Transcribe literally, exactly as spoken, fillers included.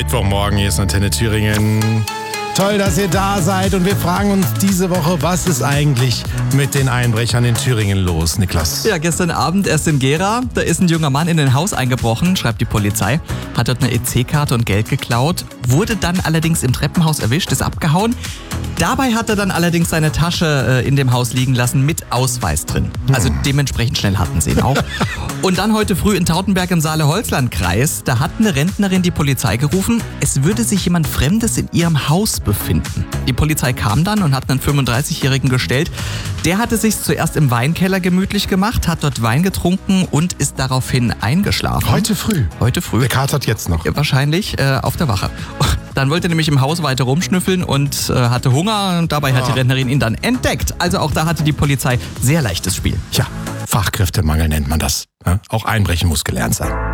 Mittwochmorgen, hier ist Antenne Thüringen. Toll, dass ihr da seid und wir fragen uns diese Woche, was ist eigentlich mit den Einbrechern in Thüringen los, Niklas? Ja, gestern Abend erst in Gera, da ist ein junger Mann in ein Haus eingebrochen, schreibt die Polizei, hat dort eine E C-Karte und Geld geklaut, wurde dann allerdings im Treppenhaus erwischt, ist abgehauen. Dabei hat er dann allerdings seine Tasche in dem Haus liegen lassen mit Ausweis drin. Also dementsprechend schnell hatten sie ihn auch. Und dann heute früh in Tautenberg im Saale-Holzland-Kreis, da hat eine Rentnerin die Polizei gerufen, es würde sich jemand Fremdes in ihrem Haus befinden. Die Polizei kam dann und hat einen fünfunddreißigjährigen gestellt. Der hatte sich zuerst im Weinkeller gemütlich gemacht, hat dort Wein getrunken und ist daraufhin eingeschlafen. Heute früh? Heute früh. Der katert jetzt noch? Ja, wahrscheinlich äh, auf der Wache. Dann wollte er nämlich im Haus weiter rumschnüffeln und äh, hatte Hunger und dabei hat die Rentnerin ihn dann entdeckt. Also auch da hatte die Polizei sehr leichtes Spiel. Ja, Fachkräftemangel nennt man das. Ja, auch Einbrechen muss gelernt sein.